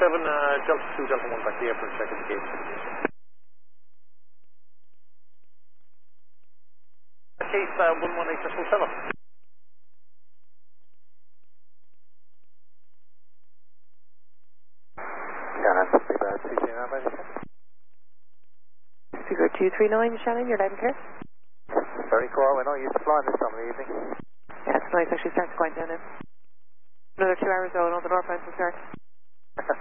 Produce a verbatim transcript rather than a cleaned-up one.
seven, uh, Delta two, Delta one, back to the airport, check at the gate. Case uh, one one eight decimal seven. Yeah, that's pretty bad. two three nine, by the way. Figure two three nine, Shannon, you're loud and clear. Very cool. I know you used to fly this time of the evening. Yeah, it's nice. Actually starts going down now. Another two hours though, and all the northbound will start.